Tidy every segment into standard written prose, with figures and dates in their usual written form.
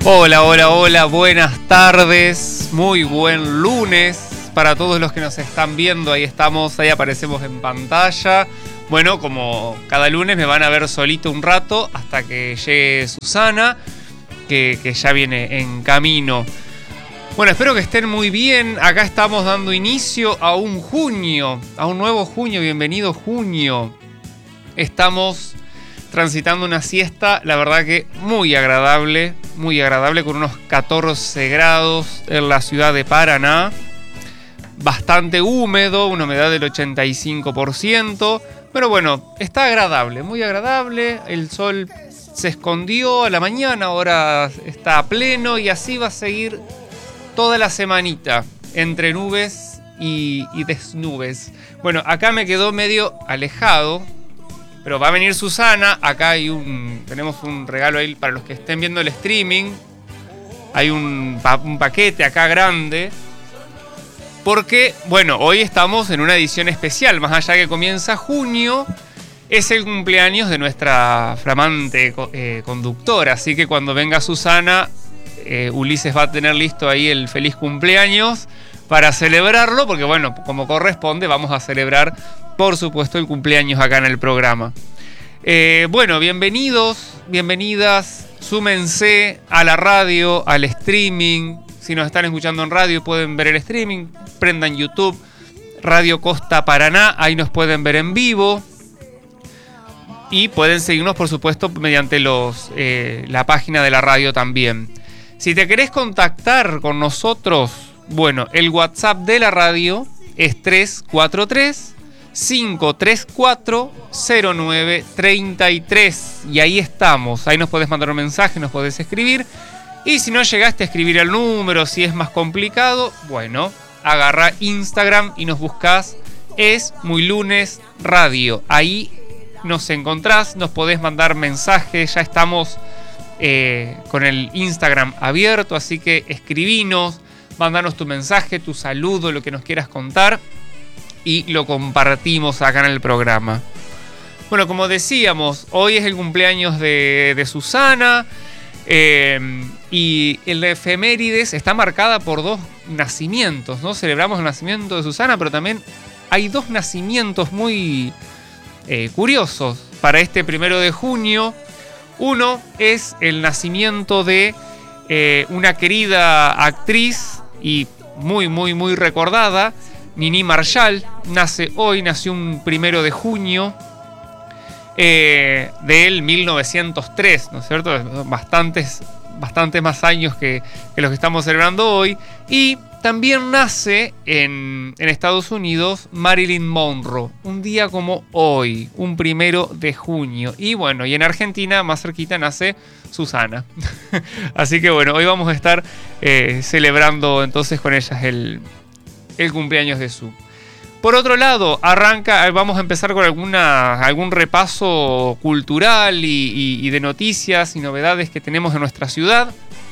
Hola, hola, hola, buenas tardes, muy buen lunes para todos los que nos están viendo, ahí estamos, ahí aparecemos en pantalla. Bueno, como cada lunes me van a ver solito un rato hasta que llegue Susana, que ya viene en camino. Bueno, espero que estén muy bien, acá estamos dando inicio a un junio, a un nuevo junio, bienvenido junio. Estamos transitando una siesta, la verdad que muy agradable, con unos 14 grados en la ciudad de Paraná. Bastante húmedo, una humedad del 85%. Pero bueno, está agradable, muy agradable. El sol se escondió a la mañana, ahora está a pleno y así va a seguir toda la semanita, entre nubes y desnubes. Bueno, acá me quedó medio alejado, pero va a venir Susana. Acá tenemos un regalo ahí para los que estén viendo el streaming. Hay un paquete acá grande. Porque, bueno, hoy estamos en una edición especial. Más allá que comienza junio, es el cumpleaños de nuestra flamante conductora. Así que cuando venga Susana, Ulises va a tener listo ahí el feliz cumpleaños para celebrarlo. Porque, bueno, como corresponde, vamos a celebrar, por supuesto, el cumpleaños acá en el programa. Bueno, bienvenidos, bienvenidas. Súmense a la radio, al streaming. Si nos están escuchando en radio pueden ver el streaming. Prendan YouTube, Radio Costa Paraná, ahí nos pueden ver en vivo. Y pueden seguirnos, por supuesto, mediante la página de la radio también. Si te querés contactar con nosotros, bueno, el WhatsApp de la radio es 343-534-0933. Y ahí estamos, ahí nos podés mandar un mensaje, nos podés escribir. Y si no llegaste a escribir el número, si es más complicado, bueno, agarra Instagram y nos buscás, es Muy Lunes Radio. Ahí nos encontrás, nos podés mandar mensajes, ya estamos con el Instagram abierto, así que escribinos, mandanos tu mensaje, tu saludo, lo que nos quieras contar y lo compartimos acá en el programa. Bueno, como decíamos, hoy es el cumpleaños de Susana. Y la efemérides está marcada por dos nacimientos, ¿no? Celebramos el nacimiento de Susana, pero también hay dos nacimientos muy curiosos para este 1 de junio. Uno es el nacimiento de una querida actriz y muy recordada, Nini Marshall. Nació un 1 de junio del 1903, ¿no es cierto? Bastantes más años que los que estamos celebrando hoy. Y también nace en Estados Unidos Marilyn Monroe, un día como hoy, un 1 de junio. Y bueno, y en Argentina, más cerquita, nace Susana. Así que bueno, hoy vamos a estar celebrando entonces con ellas el cumpleaños de Su. Por otro lado, vamos a empezar con algún repaso cultural y de noticias y novedades que tenemos en nuestra ciudad.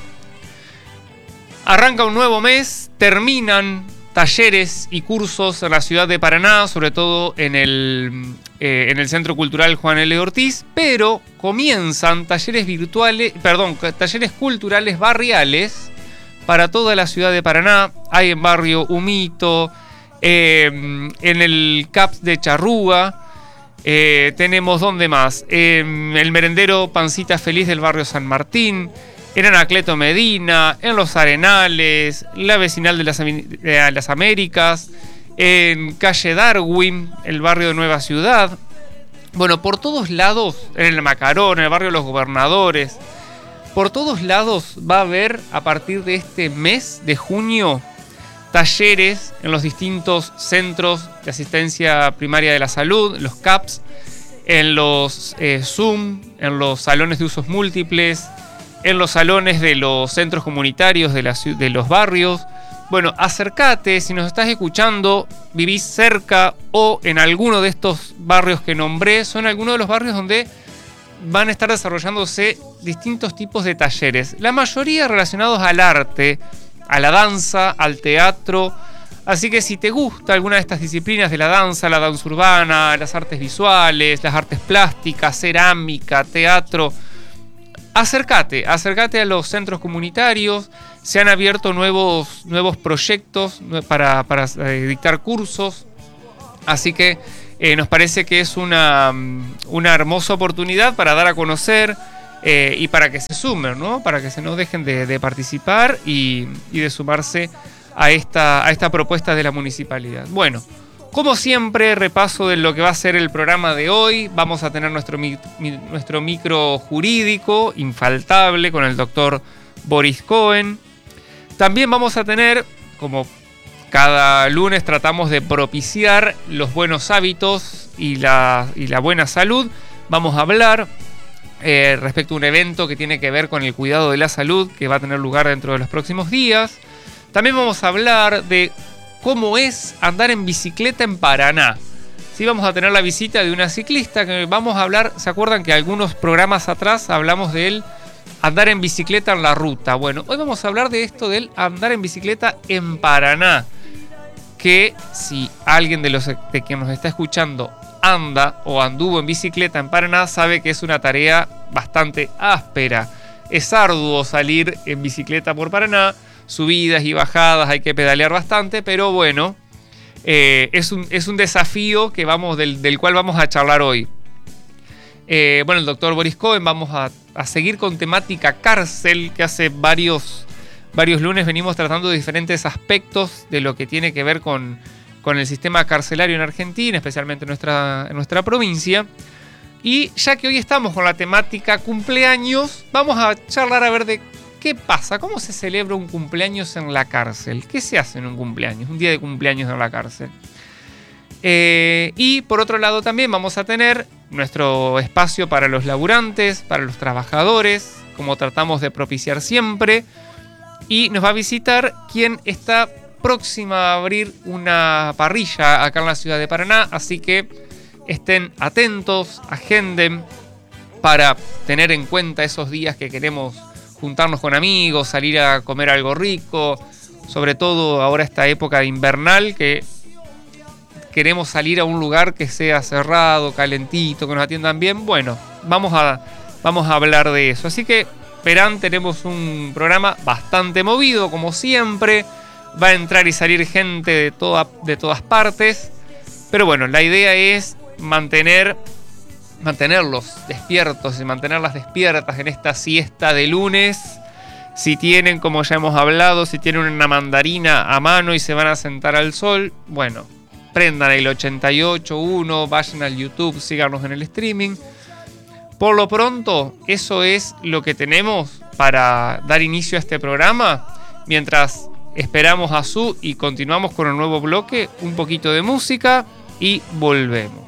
Arranca un nuevo mes, terminan talleres y cursos en la ciudad de Paraná, sobre todo en el Centro Cultural Juan L. Ortiz, pero comienzan talleres culturales barriales para toda la ciudad de Paraná. Hay en Barrio Humito, en el CAPS de Charrúa, tenemos ¿dónde más? El merendero Pancita Feliz del barrio San Martín, en Anacleto Medina, en Los Arenales, la vecinal de las Américas, en Calle Darwin, el barrio de Nueva Ciudad. Bueno, por todos lados, en el Macarón, en el barrio Los Gobernadores, por todos lados va a haber a partir de este mes de junio talleres en los distintos centros de asistencia primaria de la salud, los CAPS, en los Zoom, en los salones de usos múltiples, en los salones de los centros comunitarios de los barrios. Bueno, acércate, si nos estás escuchando, vivís cerca o en alguno de estos barrios que nombré, son algunos de los barrios donde van a estar desarrollándose distintos tipos de talleres, la mayoría relacionados al arte, a la danza, al teatro. Así que si te gusta alguna de estas disciplinas de la danza urbana, las artes visuales, las artes plásticas, cerámica, teatro, acércate a los centros comunitarios. Se han abierto nuevos proyectos para dictar cursos. Así que nos parece que es una hermosa oportunidad para dar a conocer y para que se sumen, ¿no? Para que se no dejen de participar y de sumarse a esta propuesta de la municipalidad. Bueno, como siempre, repaso de lo que va a ser el programa de hoy. Vamos a tener nuestro micro jurídico infaltable con el doctor Boris Cohen. También vamos a tener, como cada lunes tratamos de propiciar los buenos hábitos y la buena salud, vamos a hablar respecto a un evento que tiene que ver con el cuidado de la salud que va a tener lugar dentro de los próximos días. También vamos a hablar de cómo es andar en bicicleta en Paraná. Sí, vamos a tener la visita de una ciclista que vamos a hablar. ¿Se acuerdan que algunos programas atrás hablamos de él andar en bicicleta en la ruta? Bueno, hoy vamos a hablar de esto del andar en bicicleta en Paraná. Que si alguien de quien nos está escuchando anda o anduvo en bicicleta en Paraná, sabe que es una tarea bastante áspera. Es arduo salir en bicicleta por Paraná. Subidas y bajadas, hay que pedalear bastante, pero bueno, es un desafío que del cual vamos a charlar hoy. Bueno, el doctor Boris Cohen, vamos a seguir con temática cárcel, que hace varios lunes venimos tratando de diferentes aspectos de lo que tiene que ver con el sistema carcelario en Argentina, especialmente en nuestra provincia. Y ya que hoy estamos con la temática cumpleaños, vamos a charlar a ver de ¿qué pasa? ¿Cómo se celebra un cumpleaños en la cárcel? ¿Qué se hace en un cumpleaños? Un día de cumpleaños en la cárcel. Y por otro lado también vamos a tener nuestro espacio para los laburantes, para los trabajadores, como tratamos de propiciar siempre. Y nos va a visitar quien está próxima a abrir una parrilla acá en la ciudad de Paraná. Así que estén atentos, agenden para tener en cuenta esos días que queremos juntarnos con amigos, salir a comer algo rico, sobre todo ahora esta época invernal que queremos salir a un lugar que sea cerrado, calentito, que nos atiendan bien. Bueno, vamos a hablar de eso. Así que, verán, tenemos un programa bastante movido, como siempre. Va a entrar y salir gente de todas partes. Pero bueno, la idea es mantenerlos despiertos y mantenerlas despiertas en esta siesta de lunes. Si tienen, como ya hemos hablado, si tienen una mandarina a mano y se van a sentar al sol, bueno, prendan el 88.1, vayan al YouTube, síganos en el streaming. Por lo pronto, eso es lo que tenemos para dar inicio a este programa. Mientras esperamos a Su y continuamos con el nuevo bloque, un poquito de música y volvemos.